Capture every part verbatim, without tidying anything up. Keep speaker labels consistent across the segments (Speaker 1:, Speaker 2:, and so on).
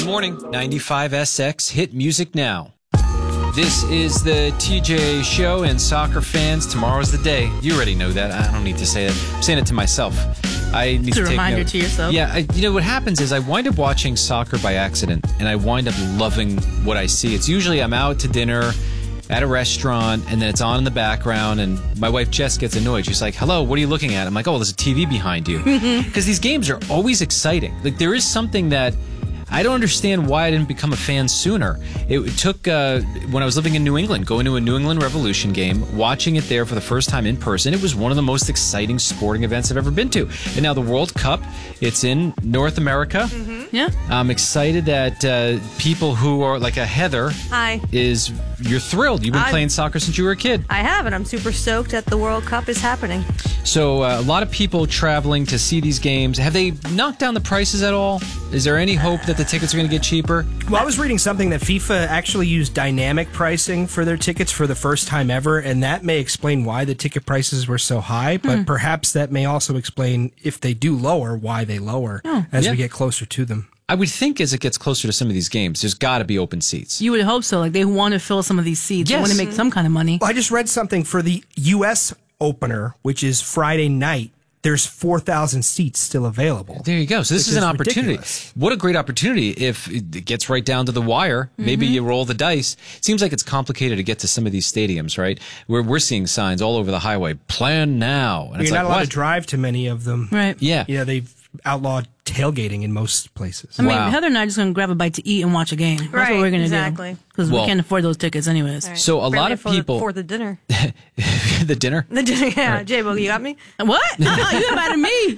Speaker 1: Good morning. ninety-five S X Hit Music Now. This is the T J Show, and soccer fans, tomorrow's the day. You already know that. I don't need to say that. I'm saying it to myself. I need
Speaker 2: it's
Speaker 1: to
Speaker 2: a
Speaker 1: take
Speaker 2: reminder
Speaker 1: note.
Speaker 2: to yourself.
Speaker 1: Yeah, I, you know what happens is I wind up watching soccer by accident, and I wind up loving what I see. It's usually I'm out to dinner at a restaurant, and then it's on in the background, and my wife Jess gets annoyed. She's like, hello, what are you looking at? I'm like, oh, there's a T V behind you. Because these games are always exciting. Like, there is something that I don't understand why I didn't become a fan sooner. It took, uh, when I was living in New England, going to a New England Revolution game, watching it there for the first time in person. It was one of the most exciting sporting events I've ever been to. And now the World Cup, it's in North America.
Speaker 2: Mm-hmm. Yeah.
Speaker 1: I'm excited that uh, people who are like a Heather
Speaker 3: Hi.
Speaker 1: is, you're thrilled. You've been
Speaker 3: I'm,
Speaker 1: playing soccer since you were a kid.
Speaker 3: I have, and I'm super stoked that the World Cup is happening.
Speaker 1: So uh, a lot of people traveling to see these games. Have they knocked down the prices at all? Is there any hope that the tickets are going to get cheaper?
Speaker 4: Well, I was reading something that FIFA actually used dynamic pricing for their tickets for the first time ever, and that may explain why the ticket prices were so high, but
Speaker 2: Hmm.
Speaker 4: perhaps that may also explain, if they do lower, why they lower
Speaker 2: Oh.
Speaker 4: as
Speaker 1: Yeah.
Speaker 4: we get closer to them.
Speaker 1: I would think as it gets closer to some of these games, there's got to be open seats.
Speaker 2: You would hope so. Like, they want to fill some of these seats. They
Speaker 1: Yes.
Speaker 2: want to make some kind of money.
Speaker 4: Well, I just read something for the U S opener, which is Friday night. There's four thousand seats still available.
Speaker 1: There you go. So this
Speaker 4: Which
Speaker 1: is an
Speaker 4: is
Speaker 1: opportunity.
Speaker 4: ridiculous.
Speaker 1: What a great opportunity if it gets right down to the wire. Maybe
Speaker 2: Mm-hmm.
Speaker 1: you roll the dice. It seems like it's complicated to get to some of these stadiums, right? Where we're seeing signs all over the highway, plan now. And
Speaker 4: You're
Speaker 1: it's
Speaker 4: not
Speaker 1: like,
Speaker 4: allowed
Speaker 1: what?
Speaker 4: to drive to many of them.
Speaker 2: Right.
Speaker 1: Yeah.
Speaker 4: You know, they've outlawed tailgating in most places.
Speaker 2: I mean,
Speaker 1: Wow.
Speaker 2: Heather and I are just going to grab a bite to eat and watch a game. That's
Speaker 3: Right,
Speaker 2: what we're going to
Speaker 3: exactly.
Speaker 2: do. Because
Speaker 1: Well-
Speaker 2: we can't afford those tickets anyways.
Speaker 1: So a
Speaker 3: Barely
Speaker 1: lot of
Speaker 3: for the-
Speaker 1: people...
Speaker 3: for the dinner.
Speaker 1: the dinner?
Speaker 3: The dinner, yeah. J-Bo, you got me?
Speaker 2: What? No, you invited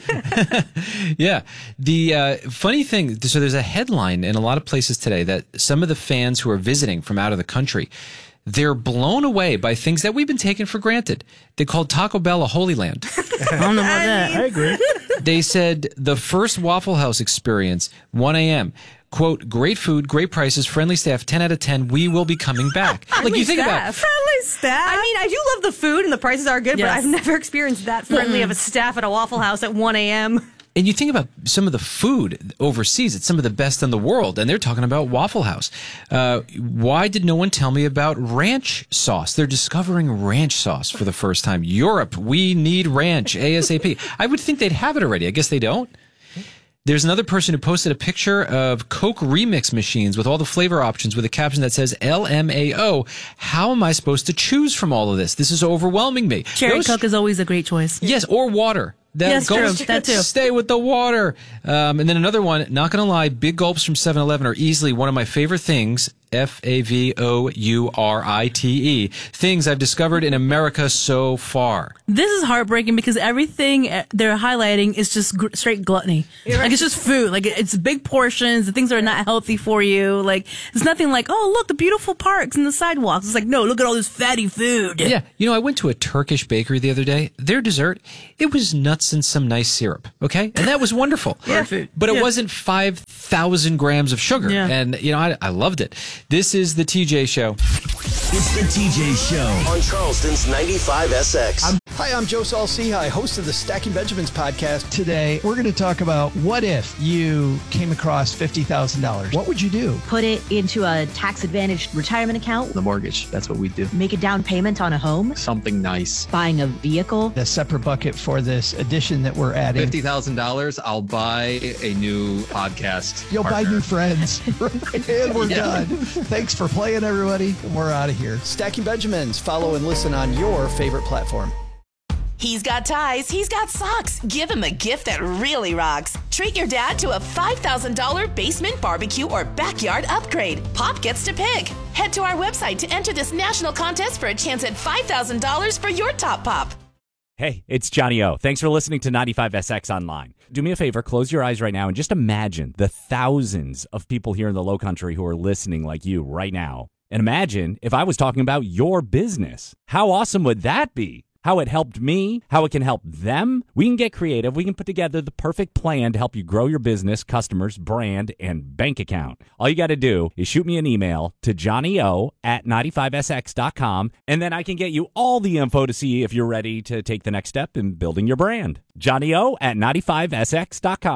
Speaker 2: me.
Speaker 1: Yeah. The uh, funny thing, so there's a headline in a lot of places today that some of the fans who are visiting from out of the country, they're blown away by things that we've been taking for granted. They called Taco Bell a holy land.
Speaker 2: I don't know about that.
Speaker 4: I agree.
Speaker 1: They said the first Waffle House experience, one a.m., quote, great food, great prices, friendly staff, ten out of ten, we will be coming back. Like, you think about
Speaker 3: Friendly staff. I mean, I do love the food and the prices are good,
Speaker 2: Yes.
Speaker 3: but I've never experienced that friendly of a staff at a Waffle House at one a.m.
Speaker 1: And you think about some of the food overseas, it's some of the best in the world, and they're talking about Waffle House. Uh, why did no one tell me about ranch sauce? They're discovering ranch sauce for the first time. Europe, we need ranch, ASAP. I would think they'd have it already. I guess they don't. There's another person who posted a picture of Coke remix machines with all the flavor options with a caption that says L M A O. How am I supposed to choose from all of this? This is overwhelming me.
Speaker 2: Cherry
Speaker 1: Those-
Speaker 2: Coke is always a great choice.
Speaker 1: Yes, or water. That
Speaker 2: Yes,
Speaker 1: go-
Speaker 2: true. That too.
Speaker 1: Stay with the water. Um, and then another one, not going to lie, big gulps from seven eleven are easily one of my favorite things, F A V O U R I T E, things I've discovered in America so far.
Speaker 2: This is heartbreaking because everything uh, they're highlighting is just gr- straight gluttony. Like, it's just food. Like, it's big portions, the things that are not healthy for you. Like, it's nothing like, oh, look, the beautiful parks and the sidewalks. It's like, no, look at all this fatty food.
Speaker 1: Yeah, you know, I went to a Turkish bakery the other day. Their dessert, it was nuts and some nice syrup, okay? And that was wonderful.
Speaker 2: Perfect.
Speaker 1: But it
Speaker 2: Yeah.
Speaker 1: wasn't five thousand grams of sugar.
Speaker 2: Yeah.
Speaker 1: And, you know, I, I loved it. This is the T J Show.
Speaker 5: It's the T J Show
Speaker 6: on Charleston's ninety-five S X.
Speaker 7: I'm, hi, I'm Joe Saul-Sehy, host of the Stacking Benjamins podcast. Today, we're going to talk about what if you came across fifty thousand dollars. What would you do?
Speaker 8: Put it into a tax-advantaged retirement account,
Speaker 9: The mortgage, that's what we do.
Speaker 8: make a down payment on a home,
Speaker 9: Something nice.
Speaker 8: buying a vehicle.
Speaker 7: A separate bucket for this addition that we're adding.
Speaker 9: fifty thousand dollars, I'll buy a new podcast.
Speaker 7: You'll
Speaker 9: partner.
Speaker 7: buy new friends. And we're done. Thanks for playing, everybody. We're out of here. Stacking Benjamins. Follow and listen on your favorite platform.
Speaker 10: He's got ties, he's got socks. Give him a gift that really rocks. Treat your dad to a five thousand dollars basement barbecue or backyard upgrade. Pop gets to pick. Head to our website to enter this national contest for a chance at five thousand dollars for your top pop.
Speaker 11: Hey, it's Johnny O. Thanks for listening to ninety-five S X Online. Do me a favor, close your eyes right now and just imagine the thousands of people here in the Low Country who are listening like you right now. And imagine if I was talking about your business. How awesome would that be? How it helped me, how it can help them. We can get creative. We can put together the perfect plan to help you grow your business, customers, brand, and bank account. All you got to do is shoot me an email to johnnyo at ninety-five S X dot com, and then I can get you all the info to see if you're ready to take the next step in building your brand. johnnyo at ninety-five S X dot com.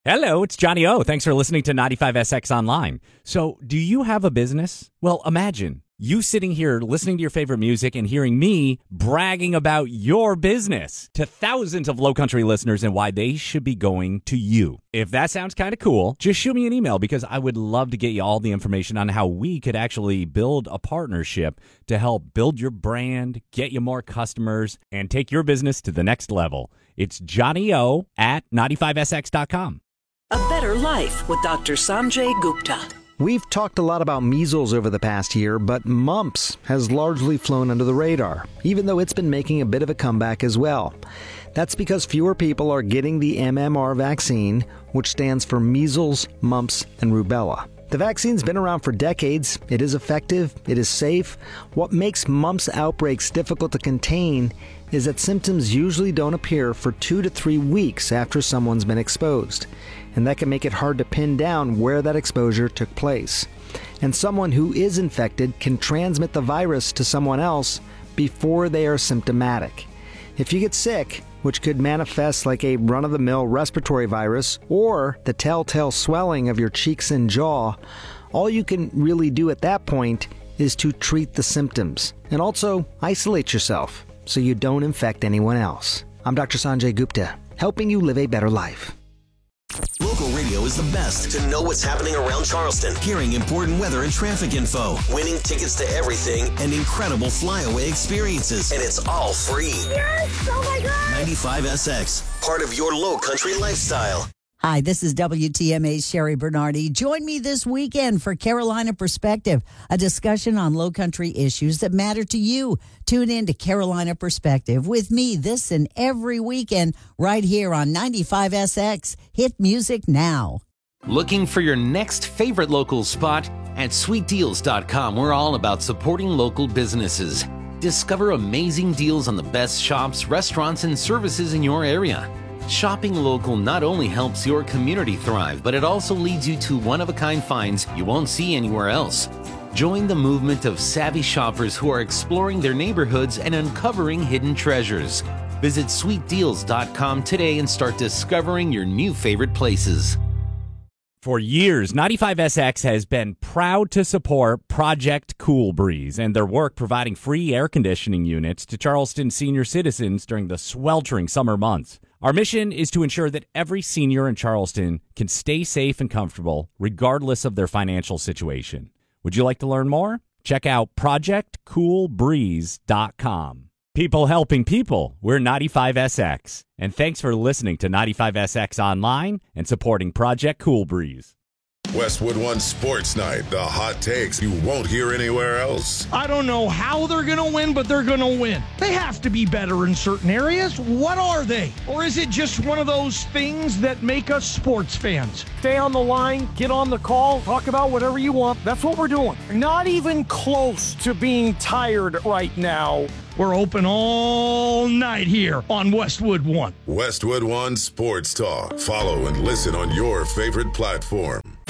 Speaker 11: Hello, it's Johnny O. Thanks for listening to ninety-five S X Online. So, do you have a business? Well, imagine you sitting here listening to your favorite music and hearing me bragging about your business to thousands of Low Country listeners and why they should be going to you. If that sounds kind of cool, just shoot me an email because I would love to get you all the information on how we could actually build a partnership to help build your brand, get you more customers, and take your business to the next level. It's Johnny O at ninety-five S X dot com.
Speaker 12: A Better Life with Doctor Sanjay Gupta.
Speaker 13: We've talked a lot about measles over the past year, but mumps has largely flown under the radar, even though it's been making a bit of a comeback as well. That's because fewer people are getting the M M R vaccine, which stands for measles, mumps, and rubella. The vaccine's been around for decades. It is effective. It is safe. What makes mumps outbreaks difficult to contain is that symptoms usually don't appear for two to three weeks after someone's been exposed. And that can make it hard to pin down where that exposure took place. And someone who is infected can transmit the virus to someone else before they are symptomatic. If you get sick, which could manifest like a run-of-the-mill respiratory virus or the telltale swelling of your cheeks and jaw, all you can really do at that point is to treat the symptoms and also isolate yourself so you don't infect anyone else. I'm Doctor Sanjay Gupta, helping you live a better life.
Speaker 6: Local radio is the best to know what's happening around Charleston, hearing important weather and traffic info, winning tickets to everything, and incredible flyaway experiences. And it's all free.
Speaker 14: Yes! Oh my God!
Speaker 6: ninety-five S X, part of your low country lifestyle.
Speaker 15: Hi, this is W T M A's Sherry Bernardi. Join me this weekend for Carolina Perspective, a discussion on low country issues that matter to you. Tune in to Carolina Perspective with me this and every weekend right here on ninety-five S X. Hit music now.
Speaker 16: Looking for your next favorite local spot? At sweet deals dot com, we're all about supporting local businesses. Discover amazing deals on the best shops, restaurants, and services in your area. Shopping local not only helps your community thrive, but it also leads you to one-of-a-kind finds you won't see anywhere else. Join the movement of savvy shoppers who are exploring their neighborhoods and uncovering hidden treasures. Visit sweet deals dot com today and start discovering your new favorite places.
Speaker 11: For years, ninety-five S X has been proud to support Project Cool Breeze and their work providing free air conditioning units to Charleston senior citizens during the sweltering summer months. Our mission is to ensure that every senior in Charleston can stay safe and comfortable regardless of their financial situation. Would you like to learn more? Check out project cool breeze dot com. People helping people, we're ninety-five S X. And thanks for listening to ninety-five S X Online and supporting Project Cool Breeze.
Speaker 17: Westwood One Sports Night, the hot takes you won't hear anywhere else.
Speaker 18: I don't know how they're going to win, but they're going to win. They have to be better in certain areas. What are they? Or is it just one of those things that make us sports fans? Stay on the line, get on the call, talk about whatever you want. That's what we're doing. Not even close to being tired right now. We're open all night here on Westwood One.
Speaker 17: Westwood One Sports Talk. Follow and listen on your favorite platform.